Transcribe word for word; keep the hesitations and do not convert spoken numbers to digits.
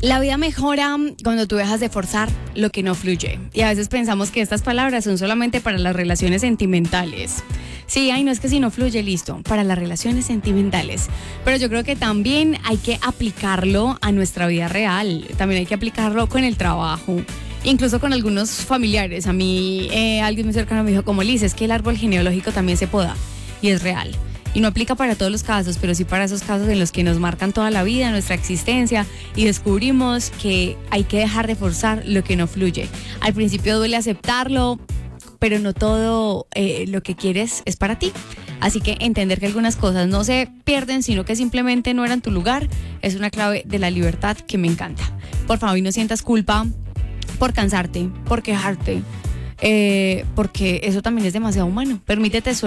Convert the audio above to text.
La vida mejora cuando tú dejas de forzar lo que no fluye. Y a veces pensamos que estas palabras son solamente para las relaciones sentimentales. Sí, ay, no es que si no fluye, listo, para las relaciones sentimentales. Pero yo creo que también hay que aplicarlo a nuestra vida real. También hay que aplicarlo con el trabajo. Incluso con algunos familiares. A mí, eh, alguien muy cercano me dijo, como Liz, es que el árbol genealógico también se poda. Y es real. Y no aplica para todos los casos, pero sí para esos casos en los que nos marcan toda la vida, nuestra existencia, y descubrimos que hay que dejar de forzar lo que no fluye. Al principio duele aceptarlo, pero no todo eh, lo que quieres es para ti. Así que entender que algunas cosas no se pierden, sino que simplemente no eran tu lugar, es una clave de la libertad que me encanta. Por favor, y no sientas culpa por cansarte, por quejarte, eh, porque eso también es demasiado humano. Permítete